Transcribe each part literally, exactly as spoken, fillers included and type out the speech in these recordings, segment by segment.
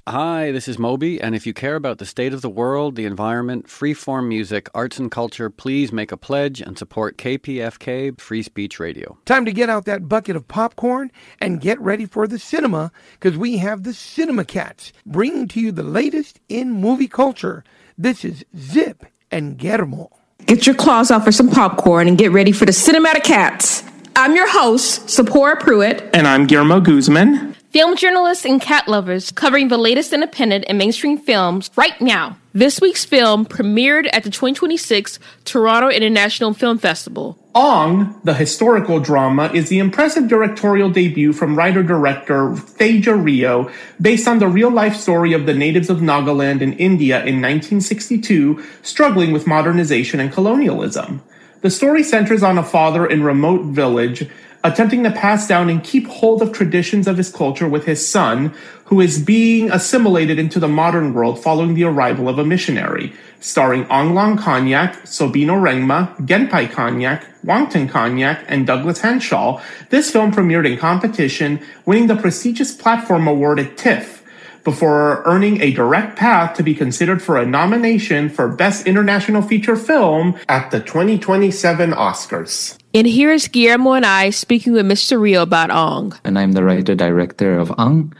Hi, this is Moby, and if you care about the state of the world, the environment, free-form music, arts and culture, please make a pledge and support K P F K Free Speech Radio. Time to get out that bucket of popcorn and get ready for the cinema, because we have the Cinema Cats, bringing to you the latest in movie culture. This is Zip and Guillermo. Get your claws out for some popcorn and get ready for the Cinematic Cats. I'm your host, Sephora Pruitt. And I'm Guillermo Guzman. Film journalists and cat lovers covering the latest independent and mainstream films right now. This week's film premiered at the twenty twenty-six Toronto International Film Festival. Ong, the historical drama, is the impressive directorial debut from writer-director Teja Rio, based on the real-life story of the natives of Nagaland in India in nineteen sixty-two, struggling with modernization and colonialism. The story centers on a father in a remote village attempting to pass down and keep hold of traditions of his culture with his son, who is being assimilated into the modern world following the arrival of a missionary. Starring Onglang Konyak, Sobino Rengma, Genpai Konyak, Wangton Konyak, and Douglas Henshaw, this film premiered in competition, winning the prestigious Platform Award at TIFF, before earning a direct path to be considered for a nomination for Best International Feature Film at the twenty twenty-seven Oscars. And here is Guillermo and I speaking with Mister Rio about Ong. And I'm the writer-director of Ong.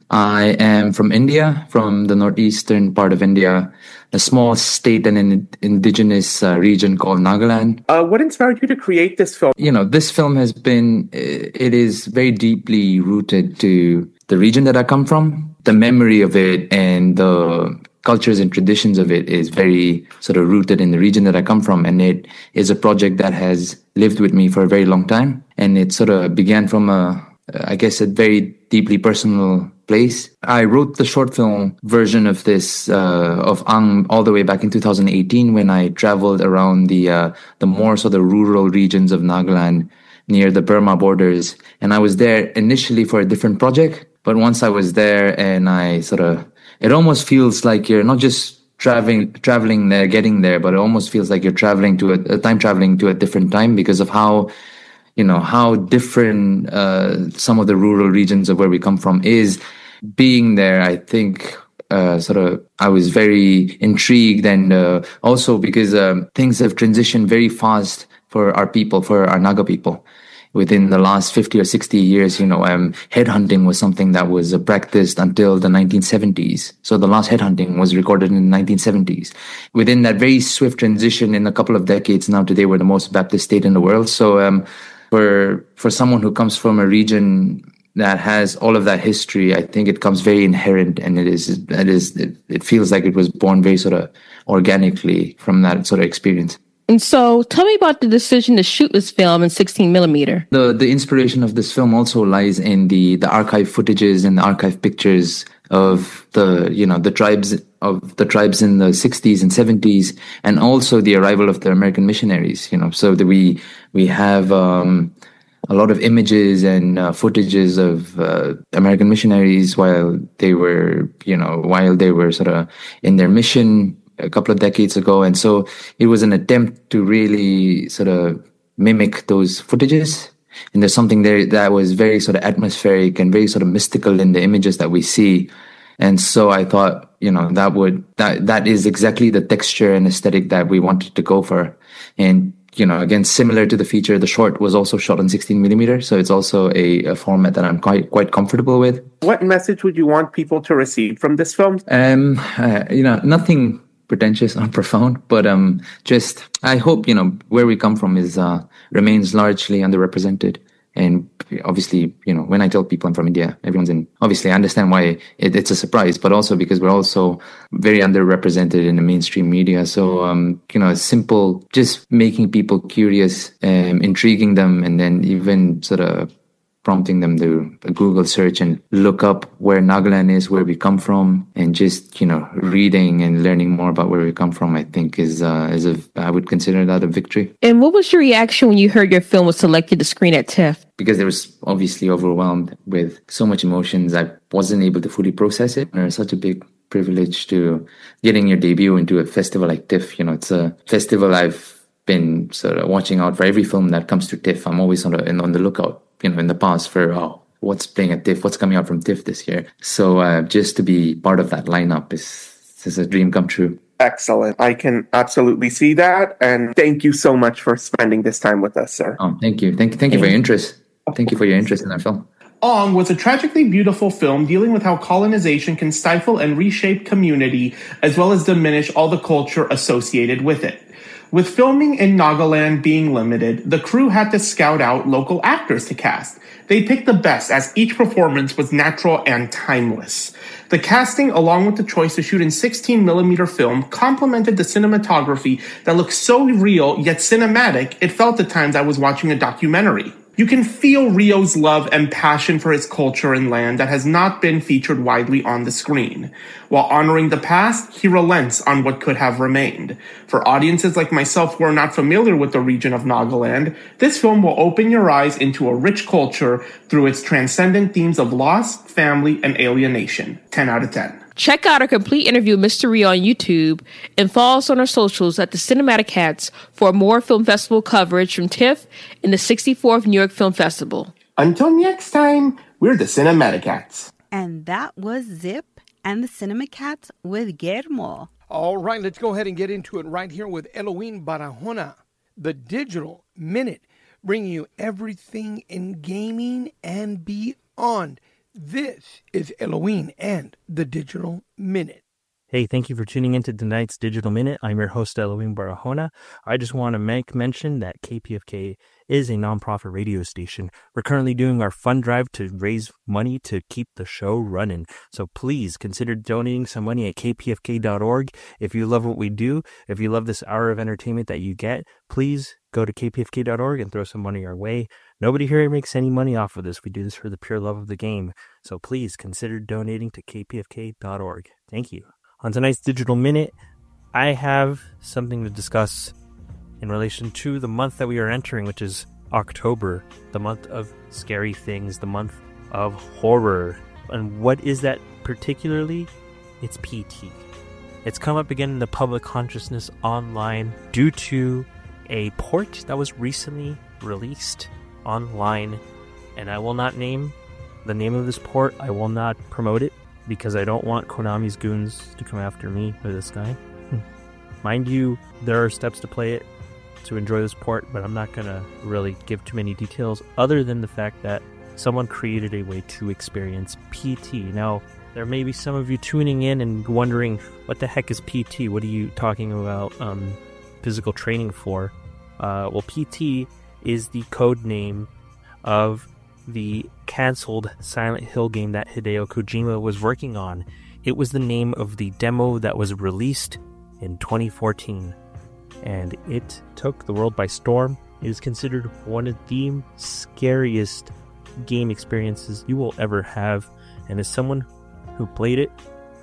I am from India, from the northeastern part of India, a small state and an indigenous uh, region called Nagaland. Uh, what inspired you to create this film? You know, this film has been, it is very deeply rooted to the region that I come from. The memory of it and the cultures and traditions of it is very sort of rooted in the region that I come from. And it is a project that has lived with me for a very long time. And it sort of began from a, I guess, a very deeply personal place. I wrote the short film version of this, uh, of Ang, all the way back in two thousand eighteen when I traveled around the, uh, the more sort of rural regions of Nagaland near the Burma borders. And I was there initially for a different project. But once I was there and I sort of, it almost feels like you're not just traveling, traveling there, getting there, but it almost feels like you're traveling to a, a time traveling to a different time because of how, you know, how different uh, some of the rural regions of where we come from is. Being there, I think, uh, sort of, I was very intrigued, and uh, also because um, things have transitioned very fast for our people, for our Naga people. Within the last fifty or sixty years, you know, um, headhunting was something that was uh, practiced until the nineteen seventies. So the last headhunting was recorded in the nineteen seventies. Within that very swift transition in a couple of decades now, today we're the most Baptist state in the world. So um, for for someone who comes from a region that has all of that history, I think it comes very inherent, and it is, it is, it, it feels like it was born very sort of organically from that sort of experience. And so tell me about the decision to shoot this film in sixteen millimeter. The the inspiration of this film also lies in the, the archive footages and the archive pictures of the, you know, the tribes of the tribes in the sixties and seventies, and also the arrival of the American missionaries, you know, so that we, we have, um, a lot of images and uh, footages of uh, American missionaries while they were, you know, while they were sort of in their mission a couple of decades ago. And so it was an attempt to really sort of mimic those footages. And there's something there that was very sort of atmospheric and very sort of mystical in the images that we see. And so I thought, you know, that would, that, that is exactly the texture and aesthetic that we wanted to go for. And, you know, again, similar to the feature, the short was also shot on sixteen millimeter. So it's also a, a format that I'm quite, quite comfortable with. What message would you want people to receive from this film? Um, uh, you know, nothing pretentious or profound, but um, just I hope, you know, where we come from is uh, remains largely underrepresented. And obviously, you know, when I tell people I'm from India, everyone's in, obviously I understand why it, it's a surprise, but also because we're also very underrepresented in the mainstream media. So, um, you know, simple, just making people curious, um, intriguing them, and then even sort of prompting them to a Google search and look up where Nagaland is, where we come from, and just, you know, reading and learning more about where we come from, I think is, uh, is a, I would consider that a victory. And what was your reaction when you heard your film was selected to screen at TIFF? Because I was obviously overwhelmed with so much emotions, I wasn't able to fully process it. It's such a big privilege to getting your debut into a festival like TIFF. You know, it's a festival I've been sort of watching out for every film that comes to TIFF. I'm always sort of in, on the lookout, you know, in the past for, oh, what's playing at TIFF, what's coming out from TIFF this year. So uh, just to be part of that lineup is, is a dream come true. Excellent. I can absolutely see that. And thank you so much for spending this time with us, sir. Oh, thank you. Thank, thank you for your interest. Thank you for your interest in our film. Ong was a tragically beautiful film dealing with how colonization can stifle and reshape community, as well as diminish all the culture associated with it. With filming in Nagaland being limited, the crew had to scout out local actors to cast. They picked the best, as each performance was natural and timeless. The casting, along with the choice to shoot in sixteen millimeter film, complemented the cinematography that looked so real yet cinematic, it felt at times I was watching a documentary. You can feel Rio's love and passion for his culture and land that has not been featured widely on the screen. While honoring the past, he relents on what could have remained. For audiences like myself who are not familiar with the region of Nagaland, this film will open your eyes into a rich culture through its transcendent themes of loss, family, and alienation. ten out of ten. Check out our complete interview with Mister Rio on YouTube and follow us on our socials at the Cinematic Hats for more film festival coverage from TIFF and the sixty-fourth New York Film Festival. Until next time, we're the Cinematic Hats. And that was Zip and the Cinematic Hats with Guillermo. All right, let's go ahead and get into it right here with Elohim Barahona, the Digital Minute, bringing you everything in gaming and beyond. This is Elohim and the Digital Minute. Hey, thank you for tuning into tonight's Digital Minute. I'm your host, Elohim Barahona. I just want to make mention that K P F K is a nonprofit radio station. We're currently doing our fund drive to raise money to keep the show running. So please consider donating some money at k p f k dot org. If you love what we do, if you love this hour of entertainment that you get, please go to k p f k dot org and throw some money our way. Nobody here makes any money off of this. We do this for the pure love of the game. So please consider donating to k p f k dot org. Thank you. On tonight's Digital Minute, I have something to discuss in relation to the month that we are entering, which is October, the month of scary things, the month of horror. And what is that particularly? It's P T. It's come up again in the public consciousness online due to a port that was recently released online. And I will not name the name of this port. I will not promote it, because I don't want Konami's goons to come after me or this guy. Mind you, there are steps to play it to enjoy this port, but I'm not going to really give too many details other than the fact that someone created a way to experience P T. Now, there may be some of you tuning in and wondering, what the heck is P T? What are you talking about um, physical training for? Uh, well, P T is the code name of the cancelled Silent Hill game that Hideo Kojima was working on. It was the name of the demo that was released in twenty fourteen, and it took the world by storm. It is considered one of the scariest game experiences you will ever have, and as someone who played it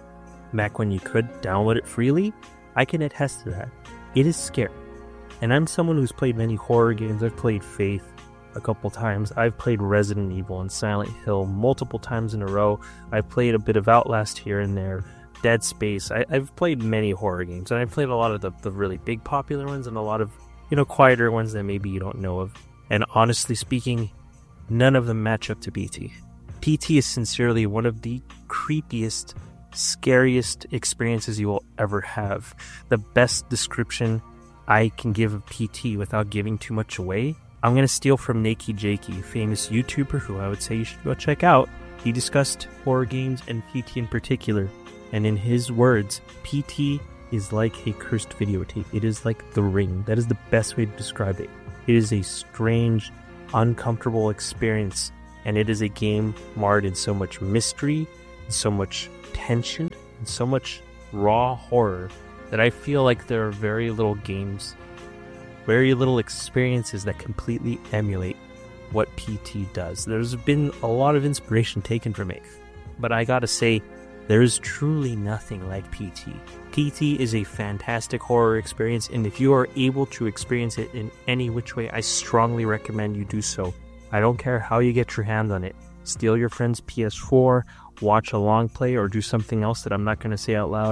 back when you could download it freely, I can attest to that. It is scary, and I'm someone who's played many horror games. I've played Faith a couple times. I've played Resident Evil and Silent Hill multiple times in a row. I've played a bit of Outlast here and there, Dead Space. I, I've played many horror games, and I've played a lot of the, the really big popular ones and a lot of, you know, quieter ones that maybe you don't know of. And honestly speaking, none of them match up to P T. P T is sincerely one of the creepiest, scariest experiences you will ever have. The best description I can give of P T without giving too much away, I'm going to steal from Nakey Jakey, famous YouTuber who I would say you should go check out. He discussed horror games and P T in particular, and in his words, P T is like a cursed videotape. It is like The Ring. That is the best way to describe it. It is a strange, uncomfortable experience, and it is a game marred in so much mystery, so much tension, and so much raw horror that I feel like there are very little games, very little experiences that completely emulate what P T does. There's been a lot of inspiration taken from it, but I gotta say, there is truly nothing like P T. P T is a fantastic horror experience, and if you are able to experience it in any which way, I strongly recommend you do so. I don't care how you get your hand on it. Steal your friend's P S four, watch a long play, or do something else that I'm not going to say out loud.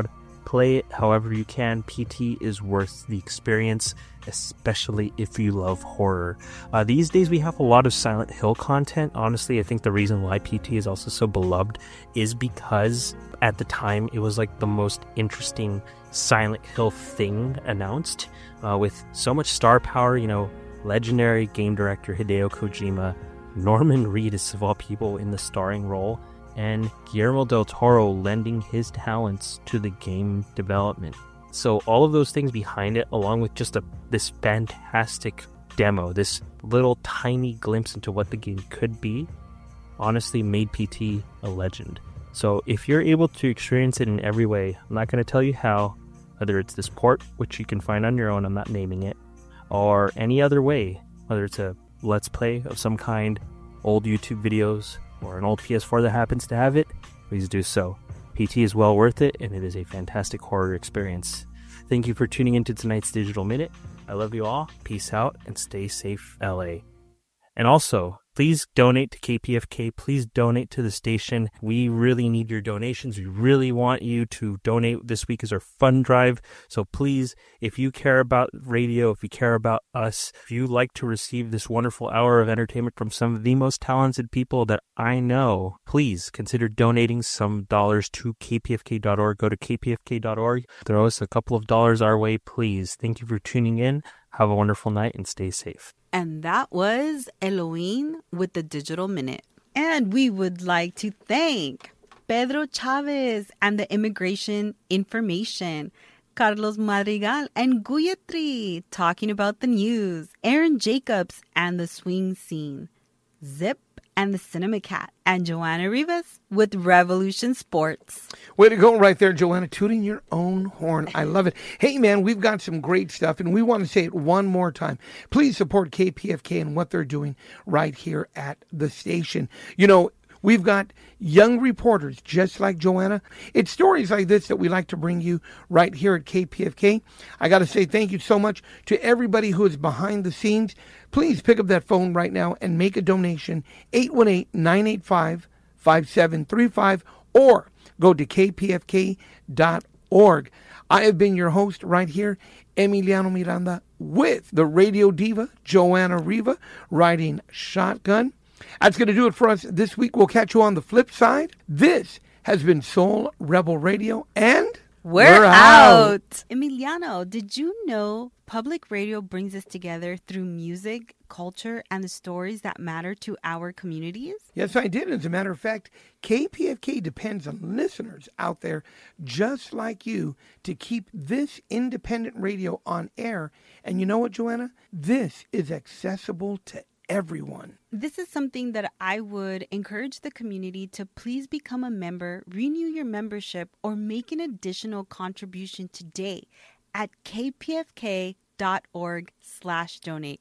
play it however you can. P T is worth the experience, especially if you love horror. Uh, these days we have a lot of Silent Hill content. Honestly, I think the reason why P T is also so beloved is because at the time it was like the most interesting Silent Hill thing announced, uh, with so much star power. You know, legendary game director Hideo Kojima, Norman Reedus of all people in the starring role, and Guillermo del Toro lending his talents to the game development. So all of those things behind it, along with just a, this fantastic demo, this little tiny glimpse into what the game could be, honestly made P T a legend. So if you're able to experience it in every way, I'm not going to tell you how, whether it's this port, which you can find on your own, I'm not naming it, or any other way, whether it's a Let's Play of some kind, old YouTube videos, or an old P S four that happens to have it, please do so. P T is well worth it, and it is a fantastic horror experience. Thank you for tuning into tonight's Digital Minute. I love you all. Peace out, and stay safe, L A. And also, please donate to K P F K. Please donate to the station. We really need your donations. We really want you to donate. This week is our fund drive. So please, if you care about radio, if you care about us, if you like to receive this wonderful hour of entertainment from some of the most talented people that I know, please consider donating some dollars to K P F K dot org. Go to K P F K dot org. Throw us a couple of dollars our way, please. Thank you for tuning in. Have a wonderful night and stay safe. And that was Elohim with the Digital Minute. And we would like to thank Pedro Chavez and the Immigration Information, Carlos Madrigal and Guyatri talking about the news, Aaron Jacobs and the swing scene, Zip and the Cinema Cat, and Joanna Rivas with Revolution Sports. Way to go right there, Joanna, tooting your own horn. I love it. Hey, man, we've got some great stuff, and we want to say it one more time. Please support K P F K and what they're doing right here at the station. You know, we've got young reporters just like Joanna. It's stories like this that we like to bring you right here at K P F K. I got to say thank you so much to everybody who is behind the scenes. Please pick up that phone right now and make a donation, eight one eight, nine eight five, five seven three five, or go to K P F K dot org. I have been your host right here, Emiliano Miranda, with the radio diva, Joanna Riva, riding shotgun. That's going to do it for us this week. We'll catch you on the flip side. This has been Soul Rebel Radio, and we're, we're out. out. Emiliano, did you know public radio brings us together through music, culture, and the stories that matter to our communities? Yes, I did. As a matter of fact, K P F K depends on listeners out there just like you to keep this independent radio on air. And you know what, Joanna? This is accessible to everyone. This is something that I would encourage the community to please become a member, renew your membership, or make an additional contribution today at K P F K dot org slash donate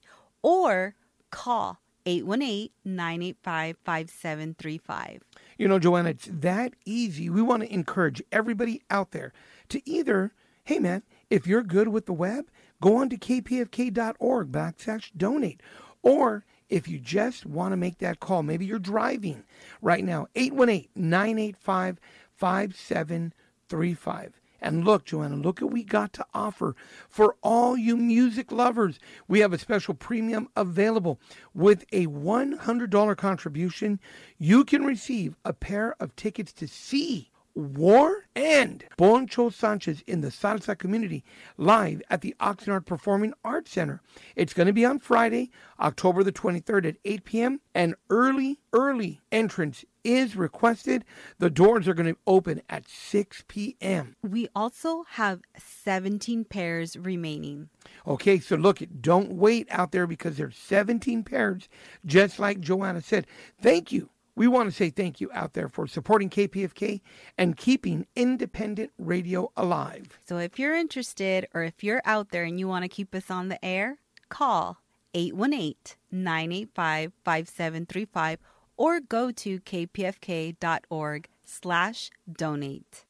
or call eight one eight, nine eight five, five seven three five. You know, Joanna, it's that easy. We want to encourage everybody out there to either, hey man, if you're good with the web, go on to K P F K dot org backslash donate. Or if you just want to make that call, maybe you're driving right now, eight one eight, nine eight five, five seven three five. And look, Joanna, look what we got to offer for all you music lovers. We have a special premium available. With a one hundred dollars contribution, you can receive a pair of tickets to see War and Poncho Sanchez in the salsa community live at the Oxnard Performing Arts Center. It's going to be on Friday, October the twenty-third at eight p.m. and early, early entrance is requested. The doors are going to open at six p.m. We also have seventeen pairs remaining. Okay, so look, don't wait out there because there's seventeen pairs, just like Joanna said. Thank you. We want to say thank you out there for supporting K P F K and keeping independent radio alive. So if you're interested or if you're out there and you want to keep us on the air, call eight one eight, nine eight five, five seven three five or go to K P F K dot org slash donate.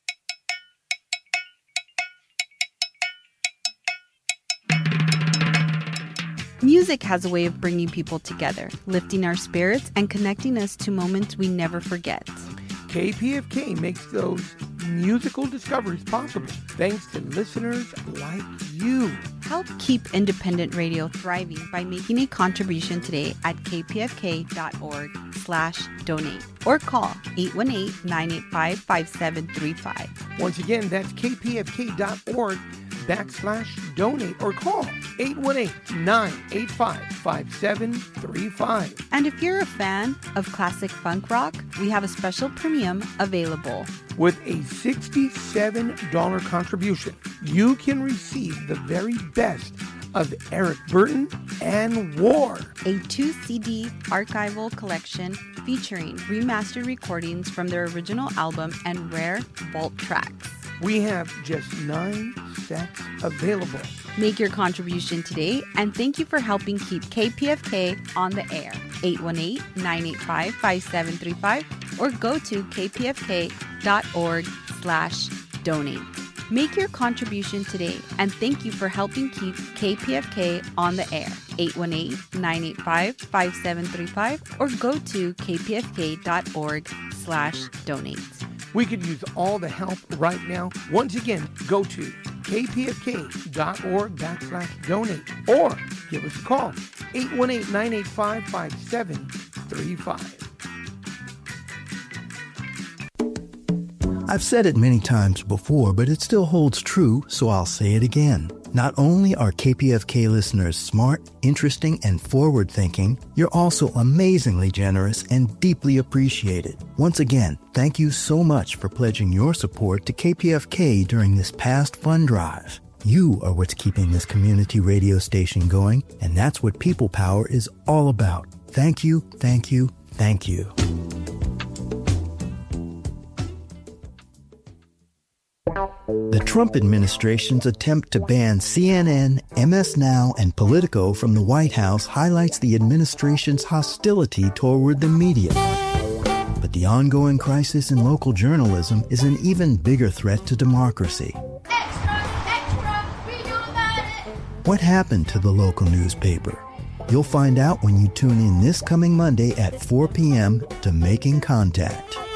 Music has a way of bringing people together, lifting our spirits and connecting us to moments we never forget. K P F K makes those musical discoveries possible thanks to listeners like you. Help keep independent radio thriving by making a contribution today at kpfk.org slash donate or call eight one eight, nine eight five, five seven three five. Once again, that's kpfk.org backslash donate or call eight one eight, nine eight five, five seven three five. And if you're a fan of classic funk rock, we have a special premium available. With a sixty-seven dollars contribution, you can receive the very best of Eric Burton and War. A two C D archival collection featuring remastered recordings from their original album and rare vault tracks. We have just nine sets available. Make your contribution today, and thank you for helping keep K P F K on the air. eight one eight, nine eight five, five seven three five or go to kpfk.org slash donate. Make your contribution today, and thank you for helping keep K P F K on the air. eight one eight, nine eight five, five seven three five or go to kpfk.org slash donate. We could use all the help right now. Once again, go to kpfk.org backslash donate or give us a call, eight one eight, nine eight five, five seven three five. I've said it many times before, but it still holds true, so I'll say it again. Not only are K P F K listeners smart, interesting, and forward-thinking, you're also amazingly generous and deeply appreciated. Once again, thank you so much for pledging your support to K P F K during this past fund drive. You are what's keeping this community radio station going, and that's what People Power is all about. Thank you, thank you, thank you. The Trump administration's attempt to ban C N N, M S Now, and Politico from the White House highlights the administration's hostility toward the media. But the ongoing crisis in local journalism is an even bigger threat to democracy. Extra, extra, we do about it. What happened to the local newspaper? You'll find out when you tune in this coming Monday at four p.m. to Making Contact.